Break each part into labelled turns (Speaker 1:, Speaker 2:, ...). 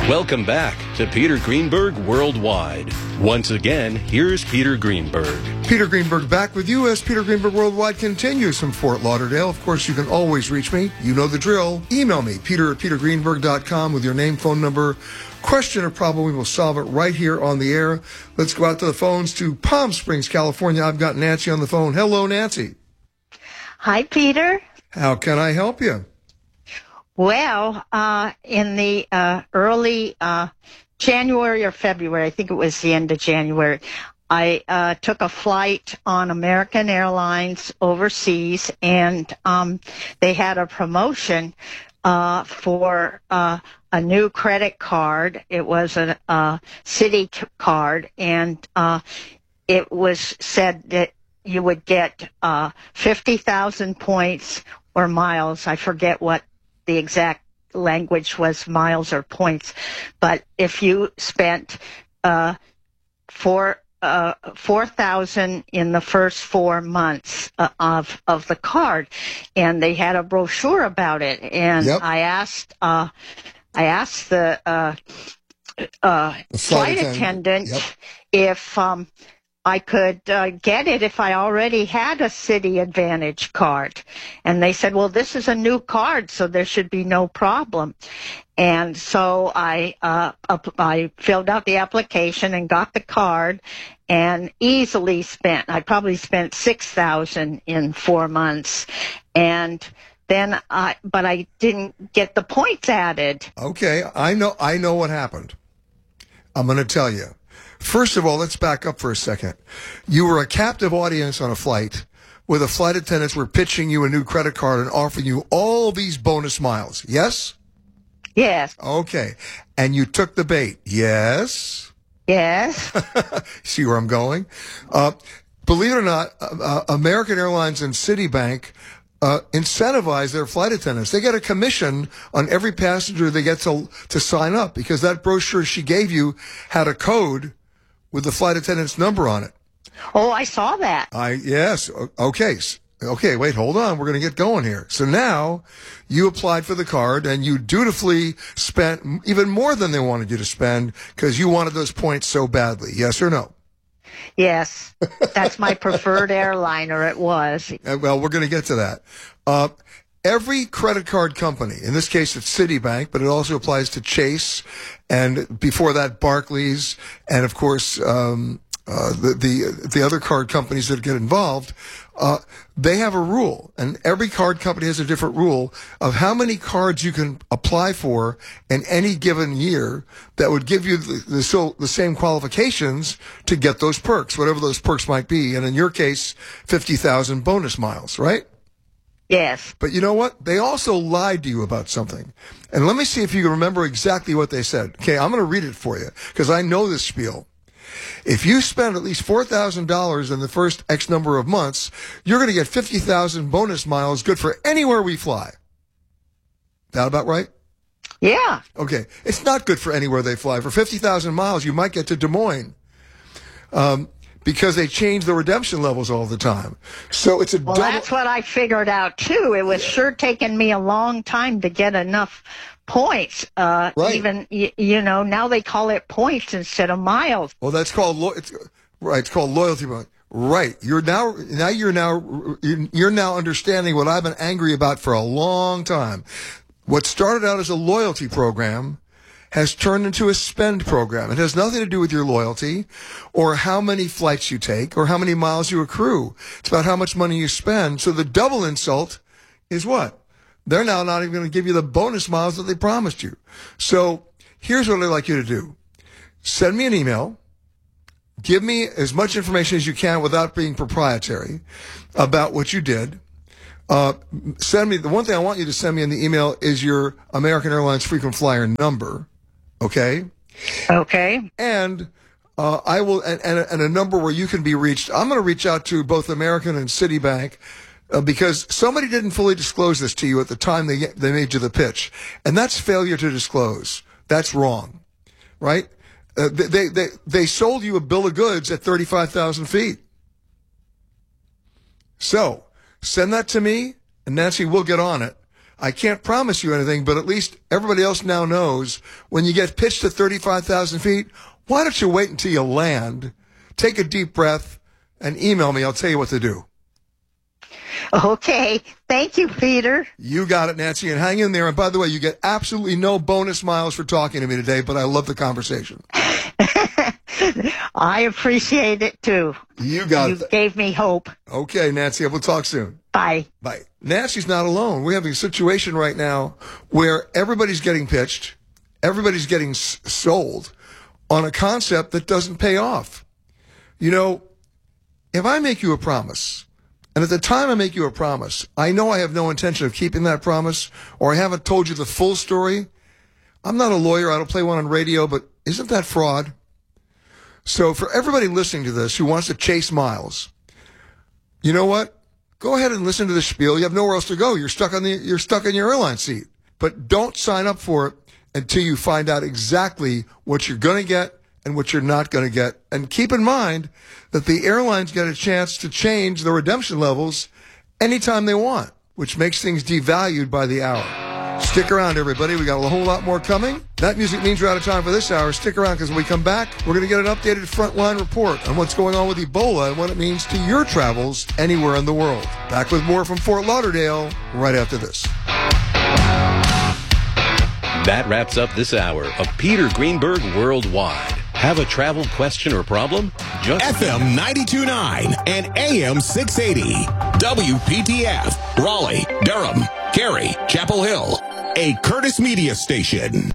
Speaker 1: Welcome back to Peter Greenberg Worldwide. Once again, here's Peter Greenberg.
Speaker 2: Peter Greenberg back with you as Peter Greenberg Worldwide continues from Fort Lauderdale. Of course, you can always reach me. You know the drill. Email me, peter@petergreenberg.com with your name, phone number, question or problem. We will solve it right here on the air. Let's go out to the phones to Palm Springs, California. I've got Nancy on the phone. Hello, Nancy.
Speaker 3: Hi, Peter.
Speaker 2: How can I help you?
Speaker 3: Well, in the early January or February, I think it was the end of January, I took a flight on American Airlines overseas, and they had a promotion for a new credit card. It was a Citi card, and it was said that you would get 50,000 points or miles. I forget what the exact language was, miles or points. But if you spent 4,000 in the first 4 months of the card, and they had a brochure about it, and
Speaker 2: Yep.
Speaker 3: I asked the flight attendant
Speaker 2: Yep.
Speaker 3: if I could get it if I already had a Citi Advantage card. And they said, well, this is a new card, so there should be no problem. And so I filled out the application and got the card, and easily I probably spent 6,000 in 4 months. And then but I didn't get the points added.
Speaker 2: Okay, I know what happened. I'm going to tell you. First of all, let's back up for a second. You were a captive audience on a flight where the flight attendants were pitching you a new credit card and offering you all these bonus miles. Yes?
Speaker 3: Yes.
Speaker 2: Okay. And you took the bait. Yes?
Speaker 3: Yes.
Speaker 2: See where I'm going? Believe it or not, American Airlines and Citibank incentivize their flight attendants. They get a commission on every passenger they get to sign up, because that brochure she gave you had a code with the flight attendant's number on it.
Speaker 3: Oh, I saw that.
Speaker 2: Yes. Okay. Okay, wait, hold on. We're going to get going here. So now you applied for the card, and you dutifully spent even more than they wanted you to spend because you wanted those points so badly. Yes or no?
Speaker 3: Yes. That's my preferred airline, or it was.
Speaker 2: Well, we're going to get to that. Every credit card company, in this case it's Citibank, but it also applies to Chase, and before that Barclays, and of course the other card companies that get involved, they have a rule, and every card company has a different rule of how many cards you can apply for in any given year that would give you the same qualifications to get those perks, whatever those perks might be. And in your case, 50,000 bonus miles, right?
Speaker 3: Yes.
Speaker 2: But you know what? They also lied to you about something. And let me see if you can remember exactly what they said. Okay, I'm going to read it for you because I know this spiel. If you spend at least $4,000 in the first X number of months, you're going to get 50,000 bonus miles good for anywhere we fly. That about right?
Speaker 3: Yeah.
Speaker 2: Okay. It's not good for anywhere they fly. For 50,000 miles, you might get to Des Moines. Because they change the redemption levels all the time. So it's a double.
Speaker 3: That's what I figured out, too. It was sure taking me a long time to get enough points.
Speaker 2: Right.
Speaker 3: Even, now they call it points instead of miles.
Speaker 2: Well, that's called, it's called loyalty. Right. You're now understanding what I've been angry about for a long time. What started out as a loyalty program has turned into a spend program. It has nothing to do with your loyalty or how many flights you take or how many miles you accrue. It's about how much money you spend. So the double insult is what? They're now not even going to give you the bonus miles that they promised you. So here's what I'd like you to do. Send me an email. Give me as much information as you can without being proprietary about what you did. Send me, the one thing I want you to send me in the email is your American Airlines frequent flyer number. Okay?
Speaker 3: Okay.
Speaker 2: And I will, and a number where you can be reached. I'm going to reach out to both American and Citibank because somebody didn't fully disclose this to you at the time they made you the pitch. And that's failure to disclose. That's wrong. Right? They sold you a bill of goods at 35,000 feet. So, send that to me, and Nancy, we'll get on it. I can't promise you anything, but at least everybody else now knows when you get pitched at 35,000 feet, why don't you wait until you land, take a deep breath, and email me. I'll tell you what to do.
Speaker 3: Okay. Thank you, Peter.
Speaker 2: You got it, Nancy, and hang in there. And by the way, you get absolutely no bonus miles for talking to me today, but I love the conversation.
Speaker 3: I appreciate it, too.
Speaker 2: You got it.
Speaker 3: You gave me hope.
Speaker 2: Okay, Nancy, we'll talk soon.
Speaker 3: Bye.
Speaker 2: Bye. Nancy's not alone. We're having a situation right now where everybody's getting pitched, everybody's getting sold on a concept that doesn't pay off. You know, if I make you a promise, and at the time I make you a promise, I know I have no intention of keeping that promise, or I haven't told you the full story. I'm not a lawyer. I don't play one on radio, but isn't that fraud? So for everybody listening to this who wants to chase miles, you know what? Go ahead and listen to the spiel. You have nowhere else to go. You're stuck in your airline seat. But don't sign up for it until you find out exactly what you're going to get and what you're not going to get. And keep in mind that the airlines get a chance to change the redemption levels anytime they want, which makes things devalued by the hour. Stick around, everybody. We got a whole lot more coming. That music means we're out of time for this hour. Stick around, because when we come back, we're going to get an updated Frontline report on what's going on with Ebola and what it means to your travels anywhere in the world. Back with more from Fort Lauderdale right after this.
Speaker 1: That wraps up this hour of Peter Greenberg Worldwide. Have a travel question or problem? Just
Speaker 4: FM 92.9 and AM 680. WPTF, Raleigh, Durham, Cary, Chapel Hill. A Curtis Media station.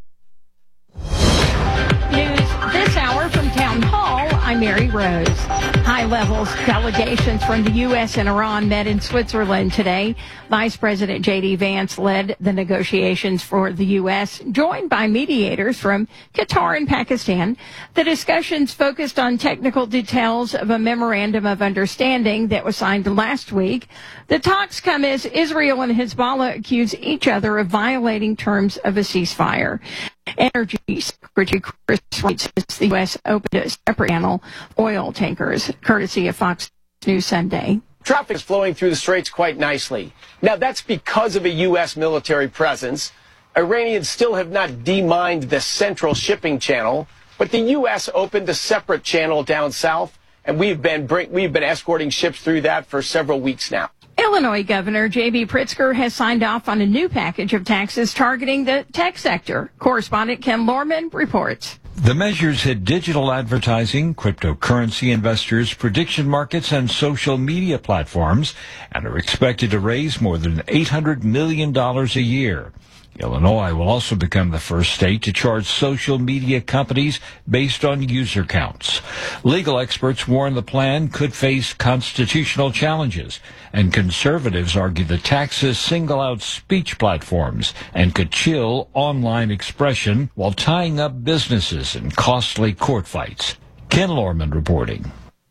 Speaker 5: News this hour from Town Hall. I'm Mary Rose. High-level delegations from the U.S. and Iran met in Switzerland today. Vice President J.D. Vance led the negotiations for the U.S., joined by mediators from Qatar and Pakistan. The discussions focused on technical details of a memorandum of understanding that was signed last week. The talks come as Israel and Hezbollah accuse each other of violating terms of a ceasefire. Energy Secretary Chris Wright says the U.S. opened a separate channel oil tankers, courtesy of Fox News Sunday.
Speaker 6: Traffic is flowing through the straits quite nicely. Now, that's because of a U.S. military presence. Iranians still have not demined the central shipping channel, but the U.S. opened a separate channel down south, and we've been escorting ships through that for several weeks now.
Speaker 5: Illinois Governor J.B. Pritzker has signed off on a new package of taxes targeting the tech sector. Correspondent Ken Lorman reports.
Speaker 7: The measures hit digital advertising, cryptocurrency investors, prediction markets, and social media platforms, and are expected to raise more than $800 million a year. Illinois will also become the first state to charge social media companies based on user counts. Legal experts warn the plan could face constitutional challenges, and conservatives argue the taxes single out speech platforms and could chill online expression while tying up businesses in costly court fights. Ken Lorman reporting.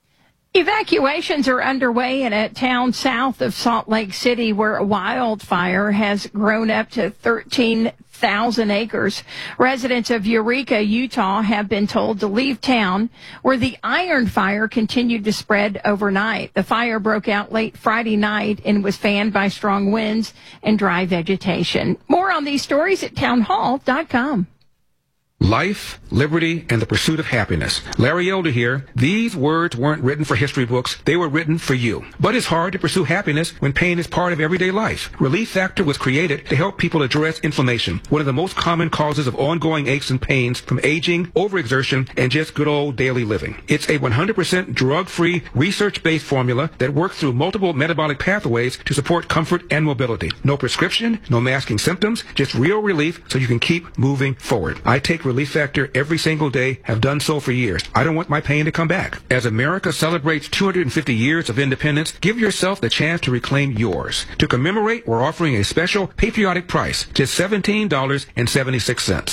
Speaker 5: Evacuations are underway in a town south of Salt Lake City where a wildfire has grown up to 13,000 acres. Residents of Eureka, Utah have been told to leave town, where the iron fire continued to spread overnight. The fire broke out late Friday night and was fanned by strong winds and dry vegetation. More on these stories at townhall.com.
Speaker 8: Life, liberty, and the pursuit of happiness. Larry Elder here. These words weren't written for history books. They were written for you. But it's hard to pursue happiness when pain is part of everyday life. Relief Factor was created to help people address inflammation, one of the most common causes of ongoing aches and pains from aging, overexertion, and just good old daily living. It's a 100% drug-free, research-based formula that works through multiple metabolic pathways to support comfort and mobility. No prescription, no masking symptoms, just real relief so you can keep moving forward. I take Relief Factor every single day, have done so for years. I don't want my pain to come back. As America celebrates 250 years of independence, give yourself the chance to reclaim yours. To commemorate, we're offering a special patriotic price, just $17.76.